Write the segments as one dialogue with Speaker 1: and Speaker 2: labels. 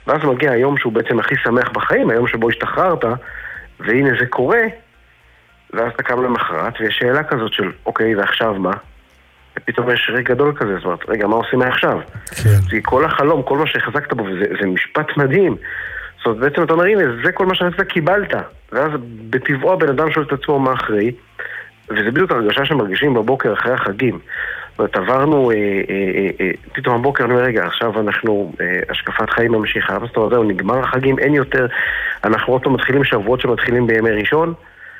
Speaker 1: ואז מגיע היום שהוא בעצם הכי שמח בחיים, היום שבו השתחררת, והנה זה קורה, ואז אתה קם למחרת, ויש שאלה כזאת של, אוקיי, ועכשיו מה? ופתאום יש רגע גדול כזה, זאת אומרת, רגע, מה עושים מעכשיו?
Speaker 2: כן.
Speaker 1: זה כל החלום, כל מה שהחזקת בו, וזה משפט מדהים. זאת אומרת, בעצם אתה אומר, הנה, זה כל מה שרצית קיבלת. ואז בטבעו הבן אדם שואל את עצמו מה אחרי, וזה בדיוק הרגשה שמרגישים בבוקר אחרי החגים. זאת אומרת, עברנו, פתאום הבוקר, אני אומר, רגע, עכשיו אנחנו, השקפת חיים ממשיכה, זאת אומרת, זהו, נגמר החגים, אין יותר, אנחנו עוד פעם מתחילים שבועות שמתחילים בימי ראשון,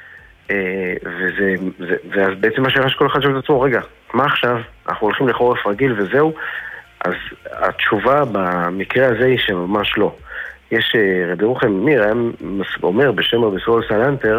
Speaker 1: ואז בעצם השאלה שכל אחד שואל את עצמו, רגע, מה עכשיו? אנחנו הולכים לחורף רגיל וזהו, אז התשובה במקרה הזה היא שממש לא. יש רבי רוחם מיר, היה אומר בשם רבי סרול סלנטר,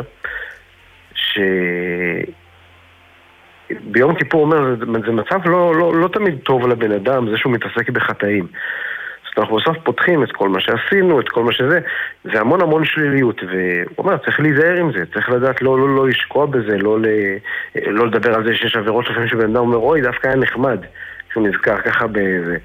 Speaker 1: שביום כיפור אומר, זה מצב לא תמיד טוב לבן אדם, זה שהוא מתעסק בחטאים. זאת אומרת, אנחנו בסוף פותחים את כל מה שעשינו, את כל מה שזה, זה המון שליליות, והוא אומר, צריך להיזהר עם זה, צריך לדעת לא לשקוע בזה, לא לדבר על זה שיש עבירות לפעמים שבן אדם אומר, אוי, דווקא היה נחמד, שהוא נזכר ככה בזה.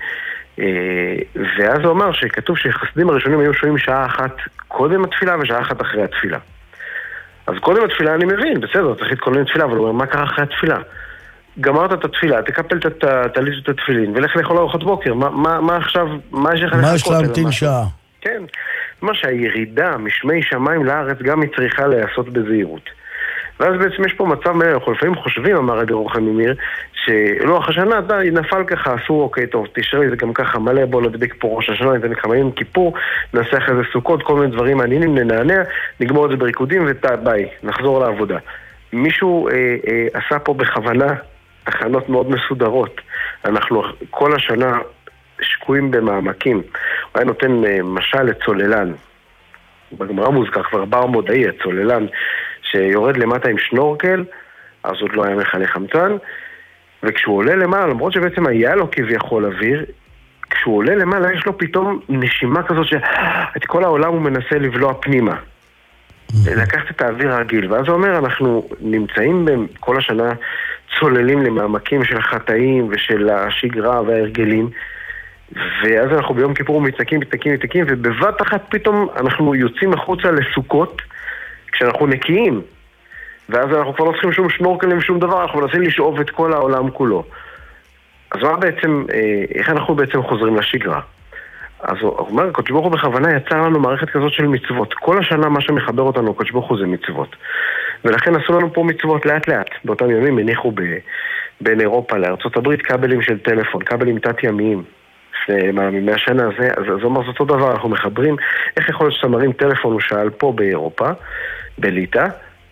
Speaker 1: ואז הוא אמר שכתוב שחסידים הראשונים היו שוהים שעה אחת קודם התפילה ושעה אחת אחרי התפילה. אז קודם התפילה אני מבין, בסדר, צריך להתכונן לתפילה, אבל הוא אומר, מה קרה אחרי התפילה? גמרת את התפילה, תקפל את התפילין ולך לאכול ארוחת בוקר. מה עכשיו, מה יש לך לחכות?
Speaker 2: מה יש להמתין שעה?
Speaker 1: כן, מה שהירידה משמי שמיים לארץ גם היא צריכה להיעשות בזהירות. ואז בעצם יש פה מצב, אנחנו לפעמים חושבים, אמר רבי רוחם ממיר, שלוח השנה נפל ככה, עשו, אוקיי, טוב, תשארי, זה גם ככה מלא, בוא נדביק פה ראש השנה, ניתן כמה ימים כיפור, נעשה אחרי זה סוכות, כל מיני דברים מעניינים, ננענע, נגמור את זה בריקודים וביי, נחזור לעבודה. מישהו עשה פה בכוונה תחנות מאוד מסודרות. אנחנו כל השנה שקועים במעמקים. הוא היה נותן משל לצוללן. בגמרא מוזכר כבר בר מודעי, הצוללן, שיורד למטה עם שנורקל, אז עוד לא היה מכלי חמצן, וכשהוא עולה למעלה, למרות שבעצם היה לו כביכול אוויר, כשהוא עולה למעלה יש לו פתאום נשימה כזאת שאת כל העולם הוא מנסה לבלוע פנימה. לקחת את האוויר הרגיל, ואז הוא אומר, אנחנו נמצאים כל השנה צוללים למעמקים של החטאים ושל השגרה וההרגלים, ואז אנחנו ביום כיפור מתקים, ובבת אחת פתאום אנחנו יוצאים החוצה לסוכות כשאנחנו נקיים, ואז אנחנו כבר לא צריכים שום שנורקלים, שום דבר, אנחנו מנסים לשאוב את כל העולם כולו. אז מה בעצם, איך אנחנו בעצם חוזרים לשגרה? אז הוא אומר, קדוש ברוך הוא בכוונה יצר לנו מערכת כזאת של מצוות. כל השנה מה שמחבר אותנו, קדוש ברוך הוא זה מצוות. ולכן עשו לנו פה מצוות לאט לאט. באותם ימים הניחו בין אירופה לארצות הברית כבלים של טלפון, כבלים תת-ימיים. מ100 שנה הזה, אז זה אומר, זה אותו דבר, אנחנו מחברים. איך יכול להיות שאתה מרים טלפון, הוא שאל פה באירופה, בליטא,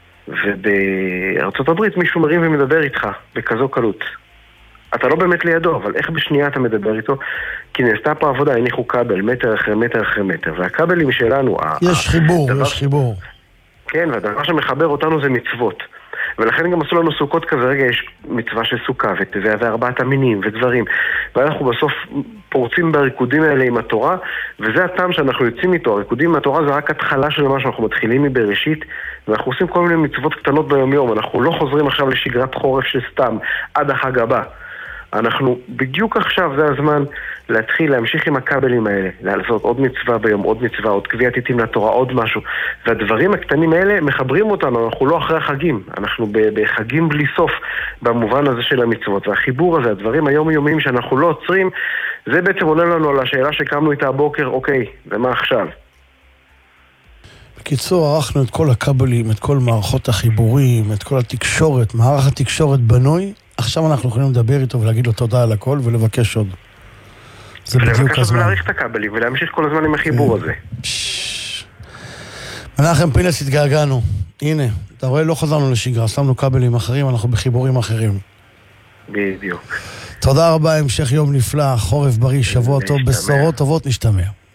Speaker 1: ובארצות הברית מישהו מרים ומדבר איתך, בכזו קלות. אתה לא באמת לידו, אבל איך בשנייה אתה מדבר איתו? כי נעשתה פה עבודה, הניחו כבל, מטר אחרי מטר אחרי מטר, והכבלים שלנו...
Speaker 2: יש חיבור.
Speaker 1: כן, והדבר שמחבר אותנו זה מצוות. ולכן גם עשו לנו סוכות כזה, רגע, יש מצווה של סוכה, וארבעת המינים, ודברים. ואנחנו בסוף פורצים בריקודים האלה עם התורה, וזה הטעם שאנחנו יוצאים איתו. הריקודים מהתורה זה רק התחלה של מה שאנחנו מתחילים מבראשית, ואנחנו עושים כל מיני מצוות קטנות ביום יום. אנחנו לא חוזרים עכשיו לשגרת חורף של סתם, עד החג הבא. אנחנו בדיוק עכשיו, זה הזמן להתחיל להמשיך עם הכבלים האלה, לעשות עוד מצווה ביום, עוד מצווה, עוד קביעת עיתים לתורה, עוד משהו. והדברים הקטנים האלה מחברים אותנו, אנחנו לא אחרי החגים, אנחנו בחגים בלי סוף במובן הזה של המצוות. והחיבור הזה, הדברים היומיומיים שאנחנו לא עוצרים, זה בעצם עונה לנו על השאלה שקמנו איתה הבוקר, אוקיי, ומה עכשיו?
Speaker 2: בקיצור, ערכנו את כל הכבלים, את כל מערכות החיבורים, את כל התקשורת, מערך התקשורת בנוי, עכשיו אנחנו יכולים לדבר איתו ולהגיד לו תודה על הכל ולבקש עוד. זה בדיוק הזמן.
Speaker 1: ולהעריך את הכבלים ולהמשיך כל הזמן עם החיבור הזה.
Speaker 2: מנחם פינס, התגעגענו. הנה, אתה רואה, לא חזרנו לשגרה, שמנו כבלים אחרים, אנחנו בחיבורים אחרים.
Speaker 1: בדיוק.
Speaker 2: תודה רבה, המשך יום נפלא, חורף בריא, שבוע טוב, בשורות טובות, נשתמע.